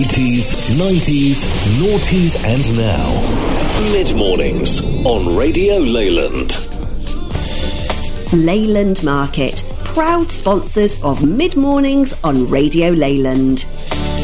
80s, 90s, noughties and now. Mid-mornings on Radio Leyland. Leyland Market, proud sponsors of Mid-mornings on Radio Leyland.